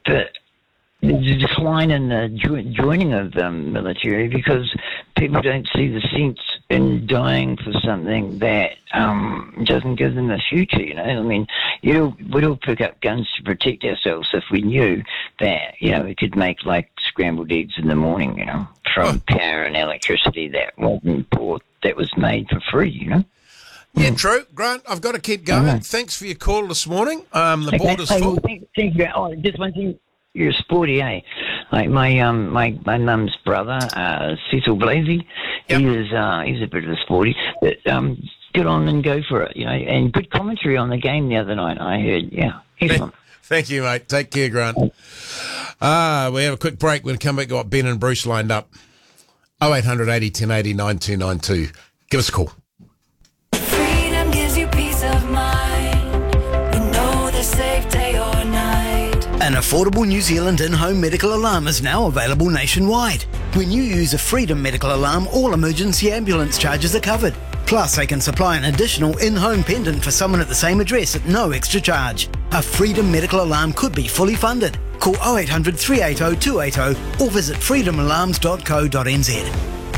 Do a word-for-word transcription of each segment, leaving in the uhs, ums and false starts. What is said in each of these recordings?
but the decline in the jo- joining of the um, military because people don't see the sense in dying for something that um, doesn't give them a future, you know. I mean, you know, we'd all pick up guns to protect ourselves if we knew that, you know, we could make, like, scrambled eggs in the morning, you know, from oh. power and electricity that wasn't bought, that was made for free, you know. Yeah, true. Grant, I've got to keep going. Mm-hmm. Thanks for your call this morning. Um, the okay. border's hey, full. Well, thank, thank you. Oh, just one thing. You're sporty, eh? Like my um my my mum's brother, uh, Cecil Blasey, yep. he is uh he's a bit of a sporty, but um get on and go for it, you know. And good commentary on the game the other night. I heard, yeah, excellent. Thank you, mate. Take care, Grant. Ah, uh, we have a quick break. We'll come back. Got Ben and Bruce lined up. Oh eight hundred eighty ten eighty nine two nine two. Give us a call. Freedom gives you peace of mind. You know the safe day or night. An affordable New Zealand in-home medical alarm is now available nationwide. When you use a Freedom medical alarm, all emergency ambulance charges are covered. Plus, they can supply an additional in-home pendant for someone at the same address at no extra charge. A Freedom medical alarm could be fully funded. Call oh eight hundred three eight oh two eight oh or visit freedom alarms dot co dot n z.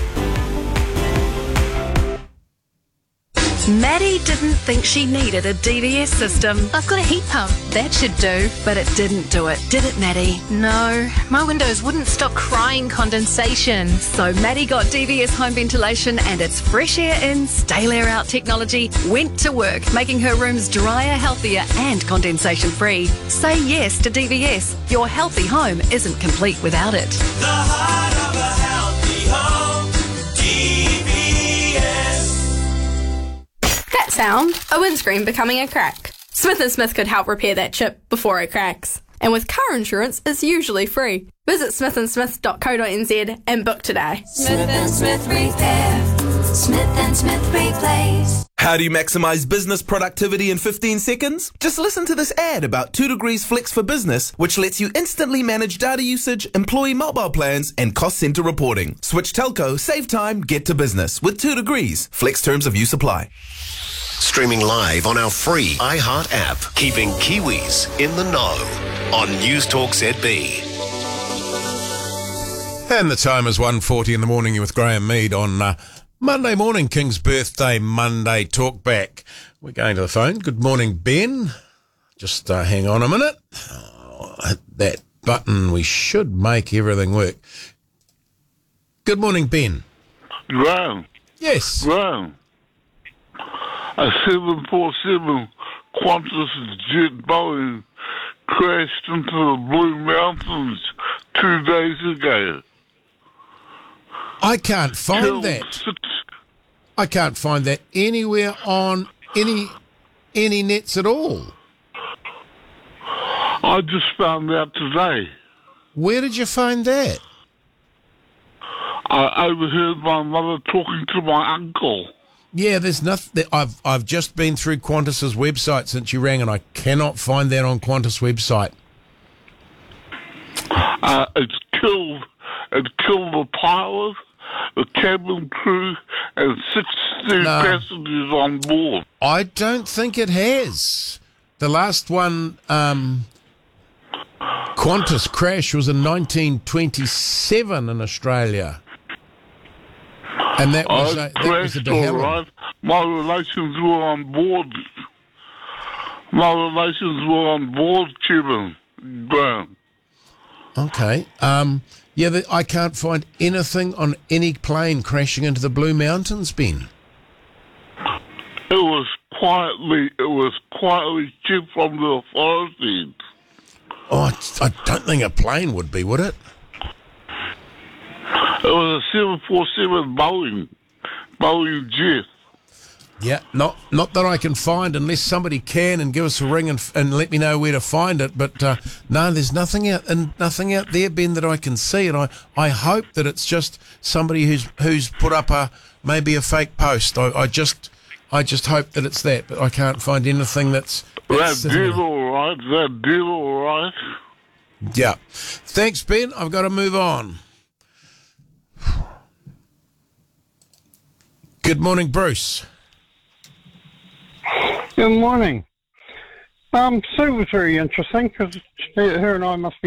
Maddie didn't think she needed a D V S system. I've got a heat pump. That should do, but it didn't do it, did it, Maddie? No, my windows wouldn't stop crying condensation. So Maddie got D V S home ventilation and its fresh air in, stale air out technology went to work, making her rooms drier, healthier and condensation free. Say yes to D V S. Your healthy home isn't complete without it. The heart of a healthy home, D V S. That sound, a windscreen becoming a crack. Smith and Smith could help repair that chip before it cracks. And with car insurance, it's usually free. Visit smith and smith dot co dot n z and book today. Smith and Smith Repair. Smith and Smith Replace. How do you maximize business productivity in fifteen seconds? Just listen to this ad about two degrees Flex for Business, which lets you instantly manage data usage, employee mobile plans, and cost center reporting. Switch telco, save time, get to business with two degrees. Flex terms of use apply. Streaming live on our free iHeart app, keeping Kiwis in the know on News Talk Z B. And the time is one forty in the morning. You're with Graham Mead on uh, Monday morning, King's Birthday Monday Talkback. We're going to the phone. Good morning, Ben. Just uh, hang on a minute. Oh, hit that button. We should make everything work. Good morning, Ben. Graham. Yes. Graham. A seven forty-seven Qantas jet Boeing crashed into the Blue Mountains two days ago. I can't find Killed that. Six. I can't find that anywhere on any any nets at all. I just found out today. Where did you find that? I overheard my mother talking to my uncle. Yeah, there's nothing. I've I've just been through Qantas's website since you rang, and I cannot find that on Qantas website. Uh, it's killed. It killed the pilot, the cabin crew, and sixty No. passengers on board. I don't think it has. The last one, um, Qantas crash was in nineteen twenty-seven in Australia. And that was, I a, that was a crashed de all Helen. right. My relations were on board. My relations were on board, Kevin. Graham. Okay. Um, yeah, the, I can't find anything on any plane crashing into the Blue Mountains, Ben. It was quietly. It was quietly kept from the authorities. Oh, I, I don't think a plane would be, would it? It was a seven forty-seven Boeing, Boeing jet. Yeah, not not that I can find, unless somebody can and give us a ring and and let me know where to find it. But uh, no, there's nothing out and nothing out there, Ben, that I can see. And I, I hope that it's just somebody who's who's put up a maybe a fake post. I, I just I just hope that it's that, but I can't find anything that's. that's That did all right. That did all right. Yeah, thanks, Ben. I've got to move on. Good morning, Bruce. Good morning. Um, so it was very interesting because her and I must be